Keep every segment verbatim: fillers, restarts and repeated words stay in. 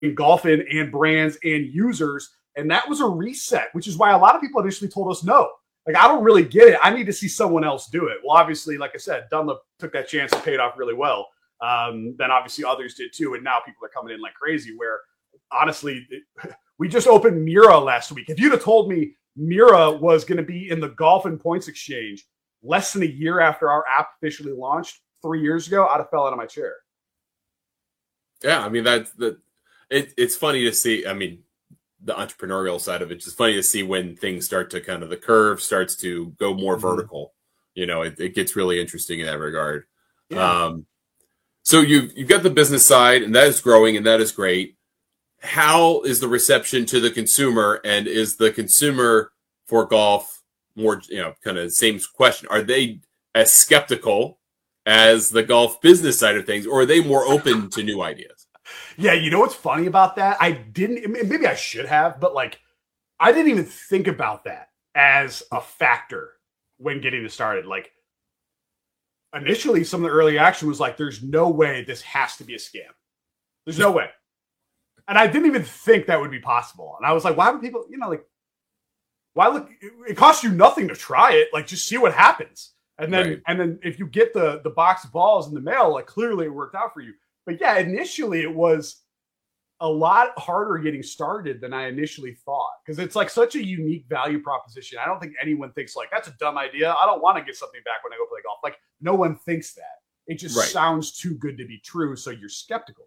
golfing and brands and users. And that was a reset, which is why a lot of people initially told us no. Like, I don't really get it. I need to see someone else do it. Well, obviously, like I said, Dunlop took that chance and paid off really well. Um, then obviously others did too. And now people are coming in like crazy, where honestly, it, we just opened Mira last week. If you'd have told me Mira was going to be in the Golf and Points Exchange less than a year after our app officially launched three years ago, I'd have fell out of my chair. Yeah, I mean, that's the, it, it's funny to see. I mean, the entrepreneurial side of it, it's just funny to see when things start to kind of, the curve starts to go more mm-hmm. vertical. You know, it, it gets really interesting in that regard. Yeah. Um, so you've, you've got the business side, and that is growing, and that is great. How is the reception to the consumer, and is the consumer for golf more, you know, kind of same question? Are they as skeptical as the golf business side of things, or are they more open to new ideas? Yeah, you know what's funny about that? I didn't, maybe I should have, but like, I didn't even think about that as a factor when getting it started. Like, initially, some of the early action was like, there's no way this has to be a scam. There's no way. And I didn't even think that would be possible. And I was like, why would people, you know, like, why look, it costs you nothing to try it. Like, just see what happens. And then, right. and then if you get the, the box of balls in the mail, like, clearly it worked out for you. But yeah, initially it was a lot harder getting started than I initially thought, because it's like such a unique value proposition. I don't think anyone thinks like, that's a dumb idea. I don't want to get something back when I go play golf. Like, no one thinks that. It just right. sounds too good to be true. So you're skeptical.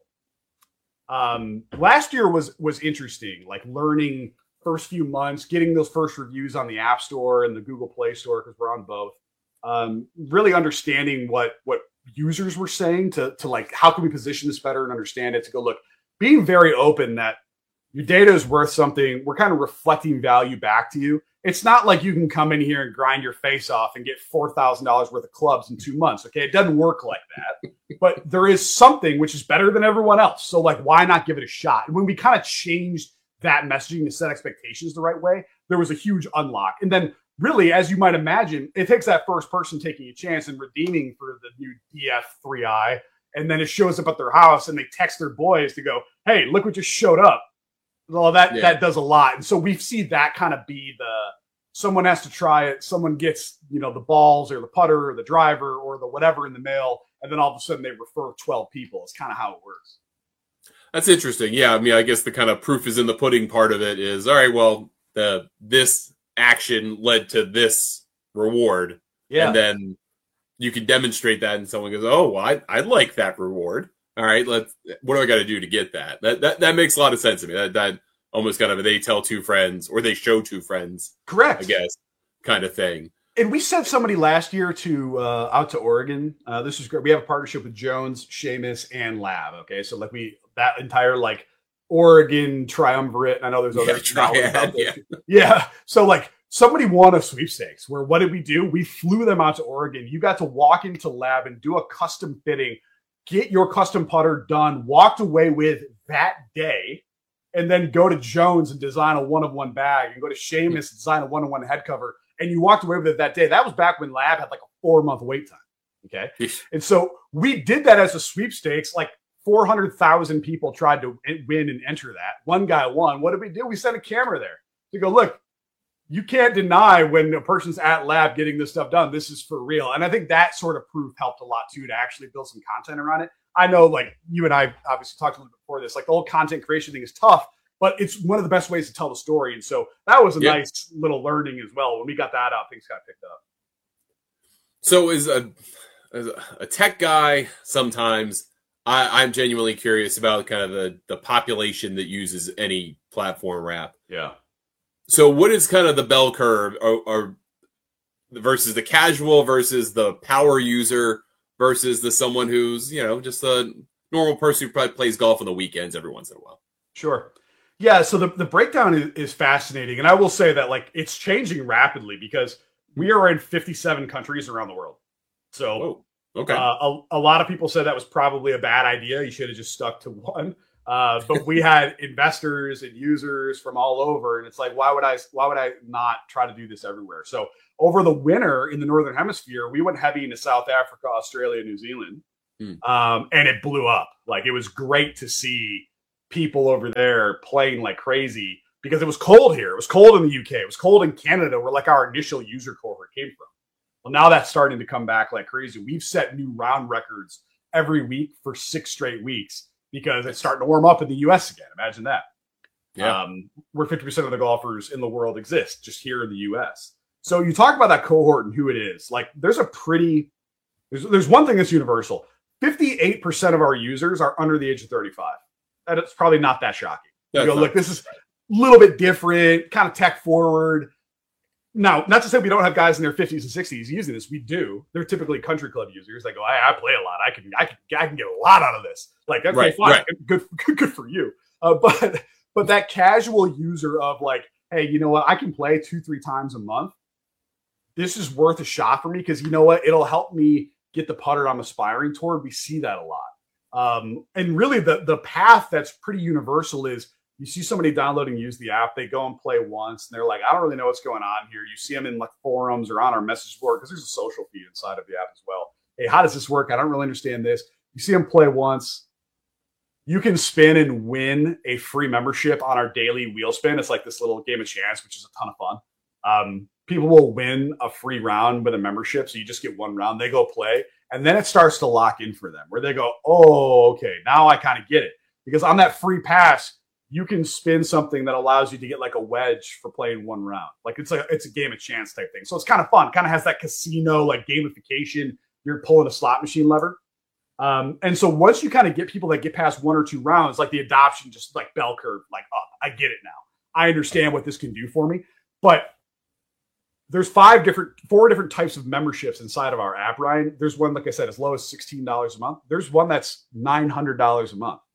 Um, last year was, was interesting, like learning first few months, getting those first reviews on the App Store and the Google Play Store, because we're on both. Um, really understanding what, what users were saying to, to like, how can we position this better and understand it, to go, look, being very open that your data is worth something. We're kind of reflecting value back to you. It's not like you can come in here and grind your face off and get four thousand dollars worth of clubs in two months. Okay. It doesn't work like that, but there is something which is better than everyone else. So like, why not give it a shot? And when we kind of changed that messaging to set expectations the right way, there was a huge unlock. And then really, as you might imagine, it takes that first person taking a chance and redeeming for the new D F three i. And then it shows up at their house and they text their boys to go, hey, look what just showed up. Well, that, yeah. that does a lot. And so we see that kind of be the, someone has to try it. Someone gets, you know, the balls or the putter or the driver or the whatever in the mail. And then all of a sudden they refer twelve people. It's kind of how it works. That's interesting. Yeah. I mean, I guess the kind of proof is in the pudding part of it is, all right, well, the, this action led to this reward. Yeah. And then you can demonstrate that and someone goes, oh, well, I, I like that reward. All right, let's, what do I got to do to get that? That, that? that makes a lot of sense to me. That, that almost kind of a, they tell two friends or they show two friends. Correct. I guess kind of thing. And we sent somebody last year to uh, out to Oregon. Uh, this is great. We have a partnership with Jones, Seamus, and Lab. Okay. So like we, that entire like Oregon triumvirate. And I know there's other yeah, triad, yeah. yeah. So like, somebody won a sweepstakes where what did we do? We flew them out to Oregon. You got to walk into Lab and do a custom fitting, get your custom putter done, walked away with that day, and then go to Jones and design a one-of-one bag and go to Seamus and design a one-of-one head cover. And you walked away with it that day. That was back when Lab had like a four-month wait time. Okay. And so we did that as a sweepstakes. Like four hundred thousand people tried to win and enter that. One guy won. What did we do? We sent a camera there to go, look, you can't deny when a person's at Lab getting this stuff done. This is for real. And I think that sort of proof helped a lot too, to actually build some content around it. I know like you and I obviously talked a little bit before this, like the whole content creation thing is tough, but it's one of the best ways to tell the story. And so that was a yep. nice little learning as well. When we got that out, things got picked up. So as a, as a tech guy, sometimes I, I'm genuinely curious about kind of the, the population that uses any platform app. Yeah. So what is kind of the bell curve or, or versus the casual versus the power user versus the someone who's, you know, just a normal person who probably plays golf on the weekends every once in a while? Sure. Yeah. So the, the breakdown is, is fascinating. And I will say that like it's changing rapidly because we are in fifty-seven countries around the world. So oh, okay. uh, a, a lot of people said that was probably a bad idea. You should have just stuck to one. Uh, but we had investors and users from all over, and it's like, why would I, why would I not try to do this everywhere? So over the winter in the Northern Hemisphere, we went heavy into South Africa, Australia, New Zealand, hmm. um, and it blew up. Like it was great to see people over there playing like crazy because it was cold here. It was cold in the U K. It was cold in Canada, where like our initial user cohort came from. Well, now that's starting to come back like crazy. We've set new round records every week for six straight weeks because it's starting to warm up in the U S again. Imagine that. Yeah. Um, where fifty percent of the golfers in the world exist just here in the U S. So you talk about that cohort and who it is. Like there's a pretty, there's, there's one thing that's universal. fifty-eight percent of our users are under the age of thirty-five. And it's probably not that shocking. You go, look, this is a little bit different, kind of tech forward. Now, not to say we don't have guys in their fifties and sixties using this. We do. They're typically country club users. They go, I, I play a lot. I can, I can, I can get a lot out of this. Like, okay, right, fine. Right. Good, good, good for you. Uh, but, but that casual user of like, hey, you know what? I can play two, three times a month. This is worth a shot for me because you know what? It'll help me get the putter I'm aspiring toward. We see that a lot. Um, and really the, the path that's pretty universal is you see somebody download and use the app, they go and play once, and they're like, I don't really know what's going on here. You see them in like forums or on our message board because there's a social feed inside of the app as well. Hey, how does this work? I don't really understand this. You see them play once. You can spin and win a free membership on our daily wheel spin. It's like this little game of chance, which is a ton of fun. Um, people will win a free round with a membership. So you just get one round, they go play. And then it starts to lock in for them where they go, oh, okay, now I kind of get it. Because on that free pass, you can spin something that allows you to get like a wedge for playing one round. Like it's like it's a game of chance type thing. So it's kind of fun. Kind of has that casino like gamification. You're pulling a slot machine lever. Um, and so once you kind of get people that get past one or two rounds, like the adoption just like bell curve, like up. I get it now. I understand what this can do for me. But there's five different, four different types of memberships inside of our app, Ryan. There's one, like I said, as low as sixteen dollars a month. There's one that's nine hundred dollars a month.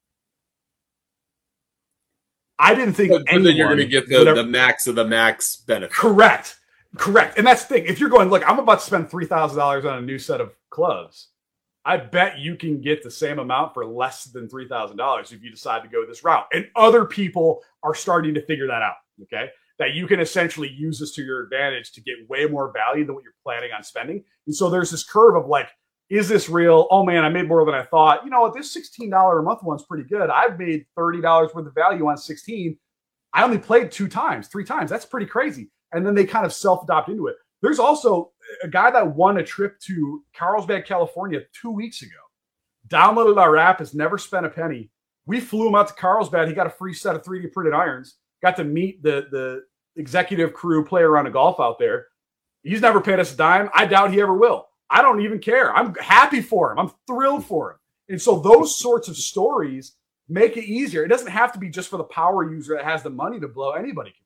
I didn't think but, but then you're going to get the, ever, the max of the max benefit. Correct. Correct. And that's the thing. If you're going, look, I'm about to spend three thousand dollars on a new set of clubs. I bet you can get the same amount for less than three thousand dollars if you decide to go this route. And other people are starting to figure that out, okay? That you can essentially use this to your advantage to get way more value than what you're planning on spending. And so there's this curve of like, is this real? Oh man, I made more than I thought. You know what? This sixteen dollars a month one's pretty good. I've made thirty dollars worth of value on sixteen. I only played two times, three times. That's pretty crazy. And then they kind of self-adopt into it. There's also a guy that won a trip to Carlsbad, California two weeks ago. Downloaded our app, has never spent a penny. We flew him out to Carlsbad. He got a free set of three D printed irons. Got to meet the, the executive crew, play around a golf out there. He's never paid us a dime. I doubt he ever will. I don't even care. I'm happy for him. I'm thrilled for him. And so those sorts of stories make it easier. It doesn't have to be just for the power user that has the money to blow. Anybody can.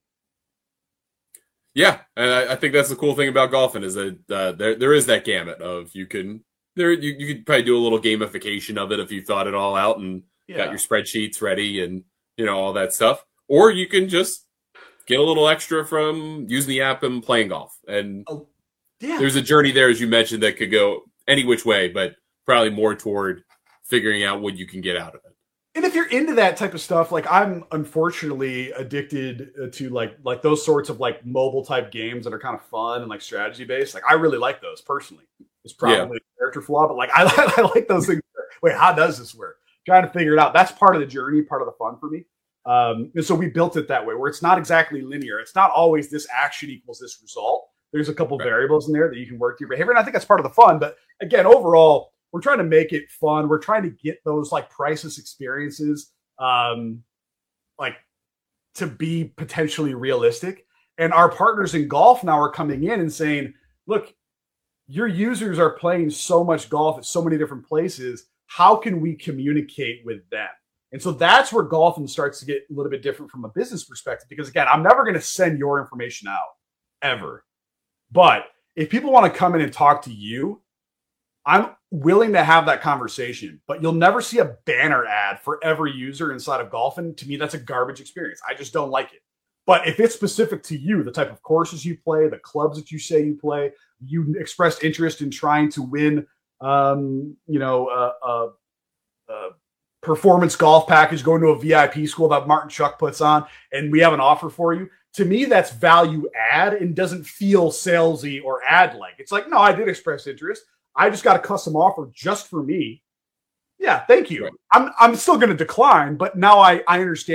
Yeah, and I, I think that's the cool thing about golfing is that uh, there there is that gamut of you can there you, you could probably do a little gamification of it if you thought it all out and yeah. got your spreadsheets ready and you know all that stuff, or you can just get a little extra from using the app and playing golf. And oh, yeah. there's a journey there, as you mentioned, that could go any which way, but probably more toward figuring out what you can get out of it. And if you're into that type of stuff, like I'm unfortunately addicted to like like those sorts of like mobile type games that are kind of fun and like strategy based. Like I really like those personally. It's probably yeah. a character flaw, but like I, I like those things. Wait, how does this work? Trying to figure it out. That's part of the journey, part of the fun for me. Um, and so we built it that way, where it's not exactly linear. It's not always this action equals this result. There's a couple right. variables in there that you can work through your behavior, and I think that's part of the fun. But again, overall, we're trying to make it fun. We're trying to get those like priceless experiences, um, like to be potentially realistic. And our partners in golf now are coming in and saying, look, your users are playing so much golf at so many different places. How can we communicate with them? And so that's where golfing starts to get a little bit different from a business perspective, because again, I'm never going to send your information out ever. But if people want to come in and talk to you, I'm willing to have that conversation, but you'll never see a banner ad for every user inside of golfing. To me, that's a garbage experience. I just don't like it. But if it's specific to you, the type of courses you play, the clubs that you say you play, you expressed interest in trying to win, um, you know, a, a, a performance golf package, going to a V I P school that Martin Chuck puts on, and we have an offer for you. To me, that's value add and doesn't feel salesy or ad like. It's like, no, I did express interest. I just got a custom offer just for me. Yeah, thank you. Right. I'm I'm still going to decline, but now I I understand